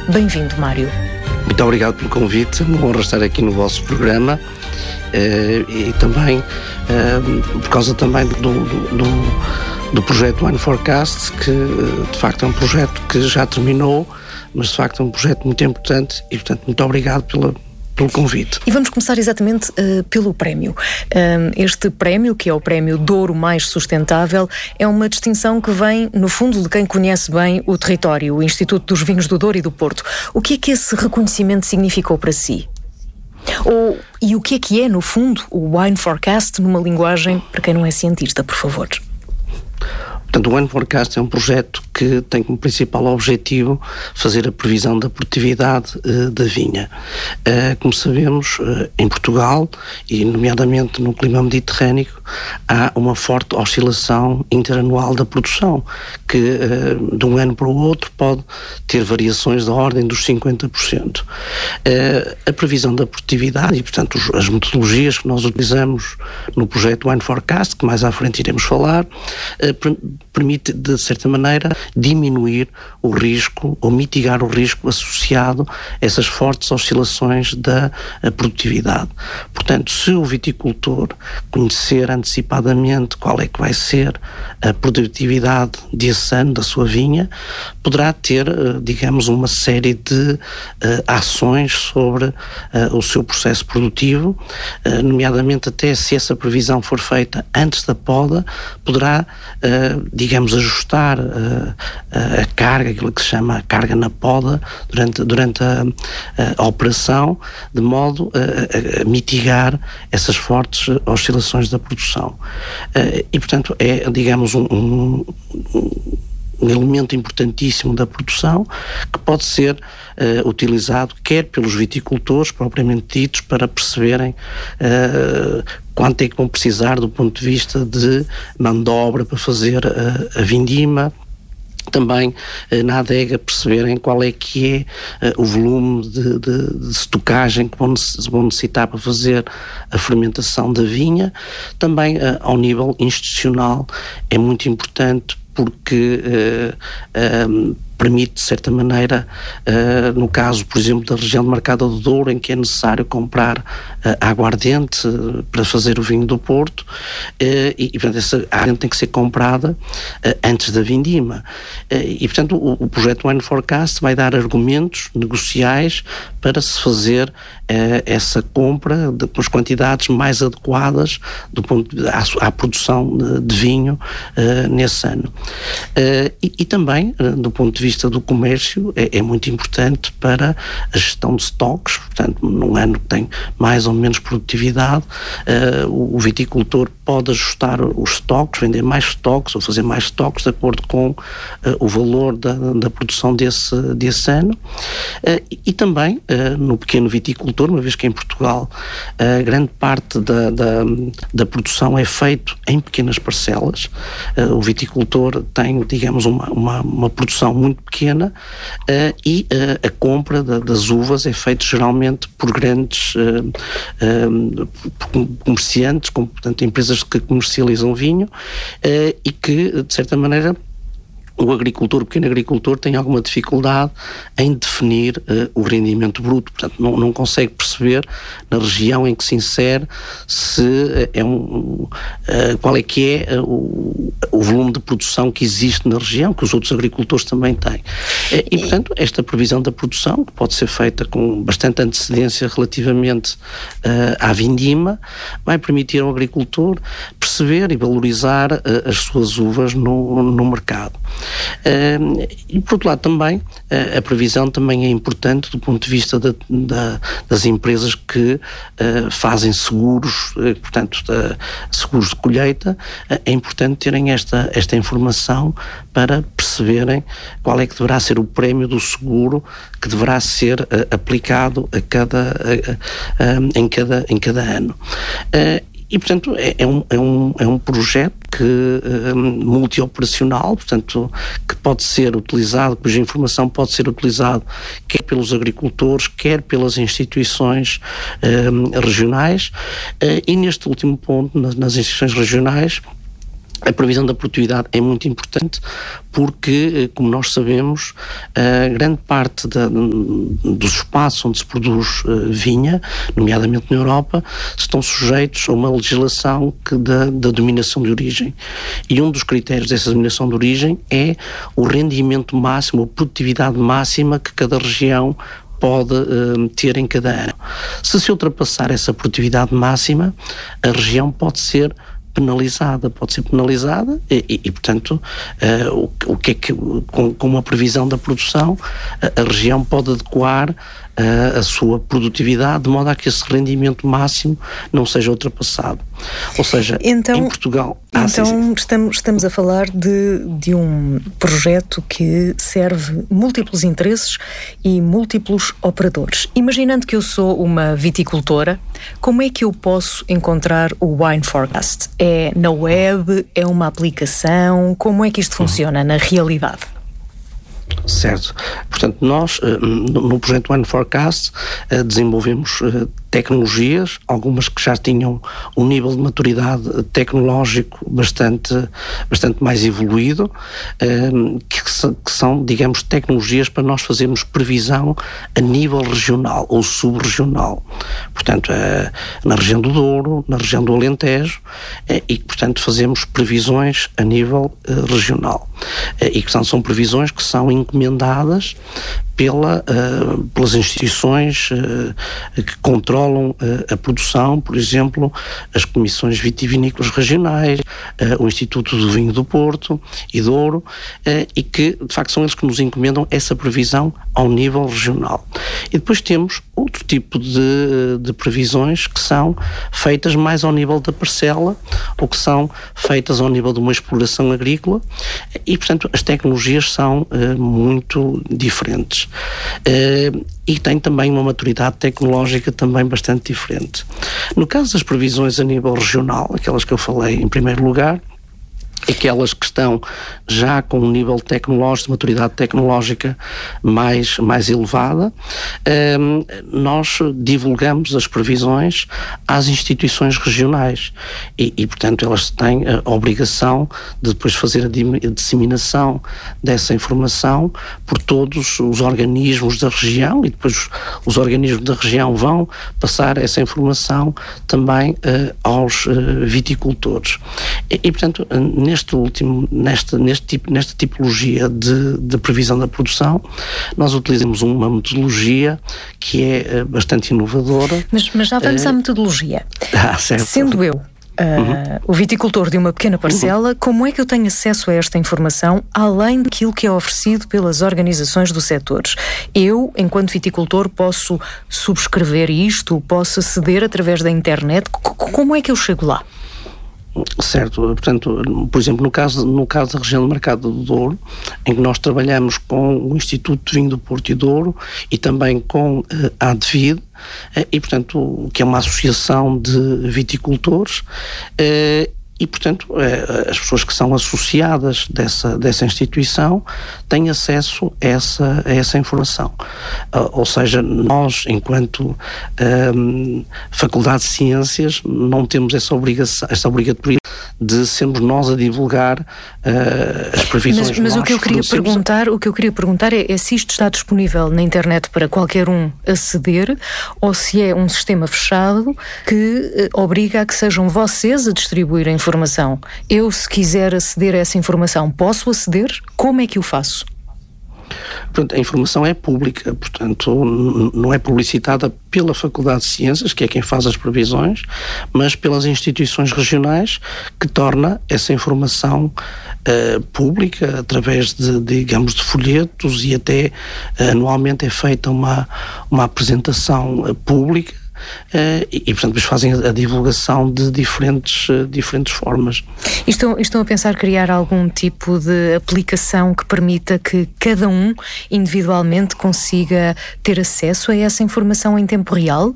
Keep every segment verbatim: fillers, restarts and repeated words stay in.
Bem-vindo, Mário. Muito obrigado pelo convite, é uma honra estar aqui no vosso programa uh, e também uh, por causa também do, do, do, do projeto Wine Forecast, que de facto é um projeto que já terminou, mas de facto é um projeto muito importante e, portanto, muito obrigado pela pelo convite. E vamos começar exatamente uh, pelo prémio. Uh, este prémio, que é o Prémio Douro Mais Sustentável, é uma distinção que vem, no fundo, de quem conhece bem o território, o Instituto dos Vinhos do Douro e do Porto. O que é que esse reconhecimento significou para si? Ou, e o que é que é, no fundo, o Wine Forecast numa linguagem para quem não é cientista, por favor? Portanto, o Wine Forecast é um projeto que tem como principal objetivo fazer a previsão da produtividade uh, da vinha. Uh, como sabemos, uh, em Portugal, e nomeadamente no clima mediterrâneo, há uma forte oscilação interanual da produção, que uh, de um ano para o outro pode ter variações da ordem dos cinquenta por cento. Uh, a previsão da produtividade e, portanto, os, as metodologias que nós utilizamos no projeto Wine Forecast, que mais à frente iremos falar, uh, permite, de certa maneira, diminuir o risco ou mitigar o risco associado a essas fortes oscilações da produtividade. Portanto, se o viticultor conhecer antecipadamente qual é que vai ser a produtividade desse ano da sua vinha, poderá ter, digamos, uma série de uh, ações sobre uh, o seu processo produtivo, uh, nomeadamente até se essa previsão for feita antes da poda, poderá, uh, digamos, ajustar uh, a carga, aquilo que se chama a carga na poda, durante, durante a, a, a operação, de modo a, a, a mitigar essas fortes oscilações da produção. Uh, e, portanto, é, digamos, um, um, um elemento importantíssimo da produção que pode ser uh, utilizado quer pelos viticultores propriamente ditos para perceberem uh, quanto é que vão precisar do ponto de vista de mão de obra para fazer a, a vindima, também na adega perceberem qual é que é uh, o volume de, de, de estocagem que vão, vão necessitar para fazer a fermentação da vinha. Também uh, ao nível institucional é muito importante porque uh, um, permite, de certa maneira, uh, no caso, por exemplo, da região de Marcada do Douro, em que é necessário comprar uh, aguardente uh, para fazer o vinho do Porto, uh, e, e, portanto, essa aguardente tem que ser comprada uh, antes da vindima. Uh, e, portanto, o, o projeto Wine Forecast vai dar argumentos negociais para se fazer uh, essa compra de, com as quantidades mais adequadas do ponto de, à, à produção de, de vinho uh, nesse ano. Uh, e, e também, uh, do ponto de vista do comércio, é, é muito importante para a gestão de estoques. Portanto, num ano que tem mais ou menos produtividade, uh, o, o viticultor pode ajustar os estoques, vender mais estoques ou fazer mais estoques de acordo com uh, o valor da, da produção desse, desse ano. Uh, e, e também uh, no pequeno viticultor, uma vez que em Portugal uh, grande parte da, da, da produção é feito em pequenas parcelas. Uh, o viticultor tem, digamos, uma, uma, uma produção muito pequena uh, e uh, a compra da, das uvas é feita geralmente por grandes uh, uh, por comerciantes, com, portanto, empresas que comercializam vinho uh, e que, de certa maneira, o agricultor, o pequeno agricultor, tem alguma dificuldade em definir uh, o rendimento bruto. Portanto, não, não consegue perceber na região em que se insere se uh, é um, uh, qual é que é uh, o, o volume de produção que existe na região, que os outros agricultores também têm. Uh, e, portanto, esta previsão da produção, que pode ser feita com bastante antecedência relativamente uh, à vindima, vai permitir ao agricultor perceber e valorizar uh, as suas uvas no, no mercado. Uh, e por outro lado também uh, a previsão também é importante do ponto de vista da, da, das empresas que uh, fazem seguros, uh, portanto uh, seguros de colheita. Uh, é importante terem esta, esta informação para perceberem qual é que deverá ser o prémio do seguro que deverá ser uh, aplicado a cada, uh, uh, em, cada, em cada ano. Uh, E, portanto, é, é, um, é, um, é um projeto que, um, multi-operacional, portanto, que pode ser utilizado, cuja informação pode ser utilizado quer pelos agricultores, quer pelas instituições um, regionais, uh, e neste último ponto, nas, nas instituições regionais, A previsão da produtividade é muito importante porque, como nós sabemos, a grande parte da, dos espaços onde se produz vinha, nomeadamente na Europa, estão sujeitos a uma legislação que da, da dominação de origem. E um dos critérios dessa dominação de origem é o rendimento máximo, a produtividade máxima que cada região pode uh, ter em cada ano. Se se ultrapassar essa produtividade máxima, a região pode ser penalizada, pode ser penalizada e, e, e portanto, uh, o, o que é que, com, com uma previsão da produção, a, a região pode adequar uh, a sua produtividade de modo a que esse rendimento máximo não seja ultrapassado. Ou seja, então, em Portugal... Ah, então sim, sim. Estamos, estamos a falar de, de um projeto que serve múltiplos interesses e múltiplos operadores. Imaginando que eu sou uma viticultora, como é que eu posso encontrar o Wine Forecast? É na web? É uma aplicação? Como é que isto funciona uhum. na realidade? Certo. Portanto, nós, no projeto Wine Forecast, desenvolvemos tecnologias, algumas que já tinham um nível de maturidade tecnológico bastante, bastante mais evoluído, que são, digamos, tecnologias para nós fazermos previsão a nível regional ou subregional. Portanto, na região do Douro, na região do Alentejo, e, portanto, fazemos previsões a nível regional. E que são, são previsões que são encomendadas pela, uh, pelas instituições uh, que controlam uh, a produção, por exemplo, as comissões vitivinícolas regionais, uh, o Instituto do Vinho do Porto e Douro, uh, e que, de facto, são eles que nos encomendam essa previsão ao nível regional. E depois temos outro tipo de, de previsões que são feitas mais ao nível da parcela ou que são feitas ao nível de uma exploração agrícola e, portanto, as tecnologias são uh, muito diferentes. Uh, e tem também uma maturidade tecnológica também bastante diferente. No caso das previsões a nível regional, aquelas que eu falei em primeiro lugar, aquelas que estão já com um nível tecnológico, de maturidade tecnológica mais, mais elevada, um, nós divulgamos as previsões às instituições regionais e, e, portanto, elas têm a obrigação de depois fazer a disseminação dessa informação por todos os organismos da região e depois os organismos da região vão passar essa informação também uh, aos uh, viticultores. E, e portanto, neste último, nesta, neste tipo, nesta tipologia de, de previsão da produção, nós utilizamos uma metodologia que é bastante inovadora. Mas, mas já vamos uh, à metodologia. Ah, certo. Sendo eu Uh, uhum. o viticultor de uma pequena parcela, uhum. como é que eu tenho acesso a esta informação além daquilo que é oferecido pelas organizações do setor? Eu, enquanto viticultor, posso subscrever isto, posso aceder através da internet? C- como é que eu chego lá? Certo, portanto, por exemplo, no caso, no caso da região do Mercado do Douro, em que nós trabalhamos com o Instituto de Vinho do Porto e Douro e também com uh, a Advid, uh, e portanto, que é uma associação de viticultores, uh, e, portanto, as pessoas que são associadas dessa, dessa instituição têm acesso a essa, a essa informação. Uh, ou seja, nós, enquanto um, Faculdade de Ciências, não temos essa obrigação, essa obrigatoriedade de sermos nós a divulgar uh, as previsões. Mas, mas o que eu queria perguntar, o que eu queria perguntar é, é se isto está disponível na internet para qualquer um aceder ou se é um sistema fechado que uh, obriga a que sejam vocês a distribuir a informação. Eu, se quiser aceder a essa informação, posso aceder? Como é que o faço? Portanto, a informação é pública, portanto, não é publicitada pela Faculdade de Ciências, que é quem faz as previsões, mas pelas instituições regionais, que torna essa informação uh, pública, através de, digamos, de folhetos, e até uh, anualmente é feita uma, uma apresentação uh, pública. Uh, e, e, portanto, depois fazem a, a divulgação de diferentes, uh, diferentes formas. E estão, estão a pensar criar algum tipo de aplicação que permita que cada um, individualmente, consiga ter acesso a essa informação em tempo real?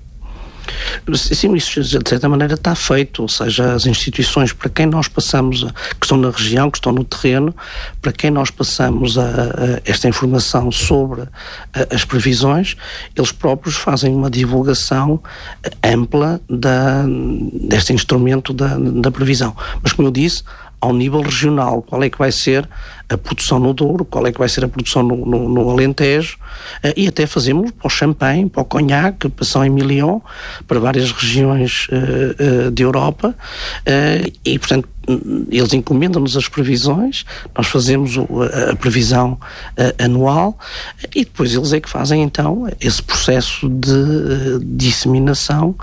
Sim, isso de certa maneira está feito, ou seja, as instituições para quem nós passamos, a, que estão na região, que estão no terreno, para quem nós passamos a, a esta informação sobre a, as previsões, eles próprios fazem uma divulgação ampla da, deste instrumento da, da previsão. Mas, como eu disse, ao nível regional, qual é que vai ser a produção no Douro, qual é que vai ser a produção no, no, no Alentejo, uh, e até fazemos para o champanhe, para o conhaque, para São Emilion, para várias regiões uh, uh, de Europa, uh, e portanto eles encomendam-nos as previsões, nós fazemos o, a, a previsão uh, anual, e depois eles é que fazem então esse processo de uh, disseminação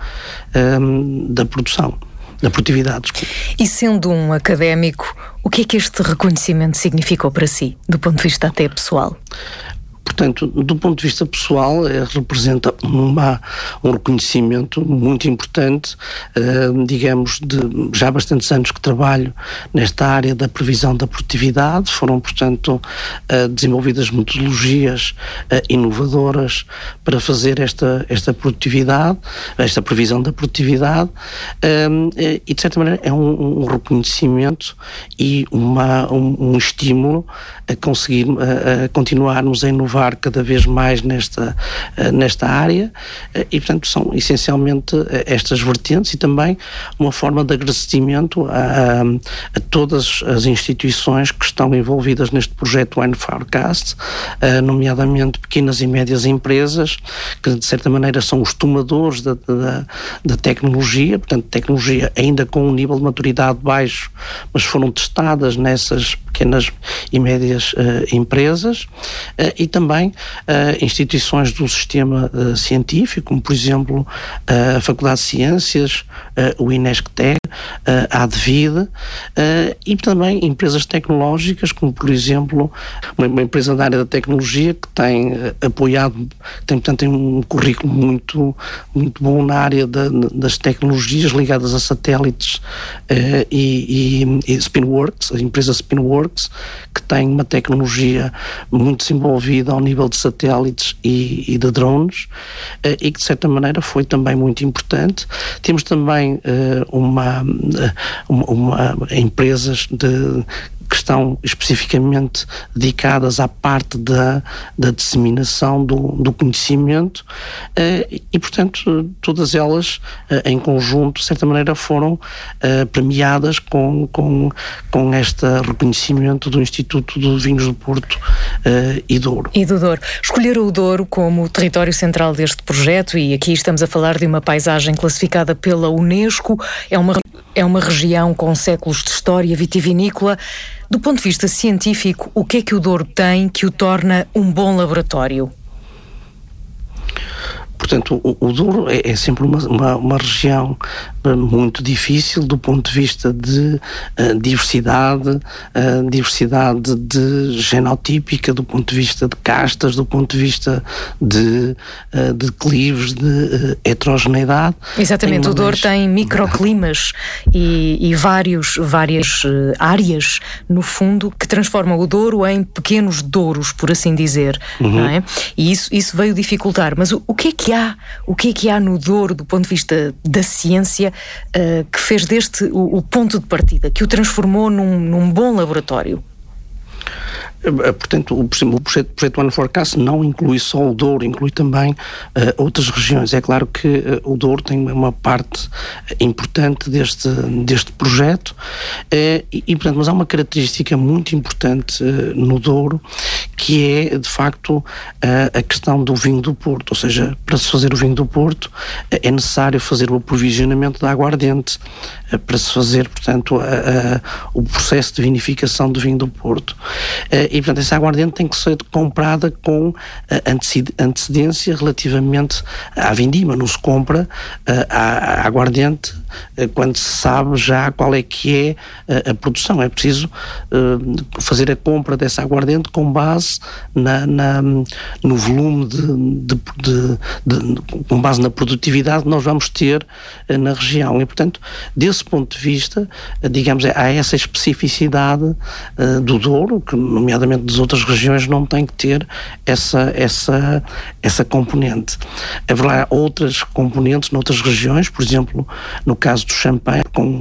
um, da produção, da produtividade. Desculpa. E sendo um académico, o que é que este reconhecimento significou para si, do ponto de vista até pessoal? Portanto, do ponto de vista pessoal, eh, representa uma, um reconhecimento muito importante, eh, digamos, de já há bastantes anos que trabalho nesta área da previsão da produtividade, foram, portanto, eh, desenvolvidas metodologias eh, inovadoras para fazer esta, esta produtividade, esta previsão da produtividade, eh, e de certa maneira é um, um reconhecimento e uma, um, um estímulo a conseguir, a, a continuarmos a inovar cada vez mais nesta, nesta área, e portanto são essencialmente estas vertentes, e também uma forma de agradecimento a, a todas as instituições que estão envolvidas neste projeto Wine Forecast, nomeadamente pequenas e médias empresas, que de certa maneira são os tomadores da, da, da tecnologia, portanto tecnologia ainda com um nível de maturidade baixo, mas foram testadas nessas pequenas e médias uh, empresas, uh, e também uh, instituições do sistema uh, científico, como por exemplo uh, a Faculdade de Ciências, uh, o INESCTE, uh, a ADVID, uh, e também empresas tecnológicas, como por exemplo uma, uma empresa da área da tecnologia que tem uh, apoiado, tem portanto tem um currículo muito, muito bom na área da, das tecnologias ligadas a satélites, uh, e, e, e Spinworks, a empresa Spinworks, que tem uma tecnologia muito desenvolvida ao nível de satélites e, e de drones, uh, e que de certa maneira foi também muito importante. Temos também uh, uma, uma, uma empresas de que estão especificamente dedicadas à parte da, da disseminação do, do conhecimento, uh, e portanto todas elas uh, em conjunto de certa maneira foram uh, premiadas com, com, com este reconhecimento do Instituto de Vinhos do Porto uh, e Douro. E do Douro. Escolheram o Douro como território central deste projeto, e aqui estamos a falar de uma paisagem classificada pela Unesco, é uma, é uma região com séculos de história vitivinícola. Do ponto de vista científico, o que é que o Douro tem que o torna um bom laboratório? Portanto, o, o Douro é, é sempre uma, uma, uma região muito difícil do ponto de vista de uh, diversidade, uh, diversidade de genotípica, do ponto de vista de castas, do ponto de vista de, uh, de declives, de uh, heterogeneidade. Exatamente, o Douro mais... tem microclimas e, e vários, várias uh, áreas, no fundo, que transformam o Douro em pequenos douros, por assim dizer, uhum. não é? E isso, isso veio dificultar. Mas o, o que é que há, o que é que há no Douro, do ponto de vista da ciência, Uh, que fez deste o, o ponto de partida, que o transformou num, num bom laboratório? Portanto, o, o projeto, o projeto Wine Forecast não inclui só o Douro, inclui também uh, outras regiões. É claro que uh, o Douro tem uma parte importante deste, deste projeto, uh, e, e, portanto, mas há uma característica muito importante uh, no Douro, que é, de facto, uh, a questão do vinho do Porto. Ou seja, para se fazer o vinho do Porto, uh, é necessário fazer o aprovisionamento da aguardente, uh, para se fazer, portanto, uh, uh, o processo de vinificação do vinho do Porto. Uh, E, portanto, essa aguardente tem que ser comprada com uh, antecedência relativamente à vindima. Não se compra uh, a, a aguardente uh, quando se sabe já qual é que é uh, a produção. É preciso uh, fazer a compra dessa aguardente com base na, na, no volume de, de, de, de, de, com base na produtividade que nós vamos ter uh, na região. E, portanto, desse ponto de vista, uh, digamos, há essa especificidade uh, do Douro, que, nomeadamente das outras regiões, não tem que ter essa, essa, essa componente. Haverá outras componentes noutras regiões, por exemplo, no caso do champanhe, com,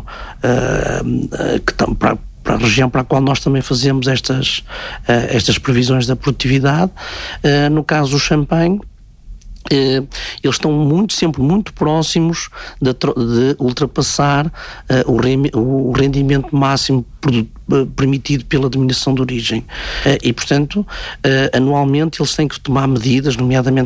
uh, que estão para para a região para a qual nós também fazemos estas, uh, estas previsões da produtividade. Uh, no caso do champanhe, eles estão muito, sempre muito próximos de, de ultrapassar uh, o, re, o rendimento máximo uh, permitido pela denominação de origem. Uh, e, portanto, uh, anualmente eles têm que tomar medidas, nomeadamente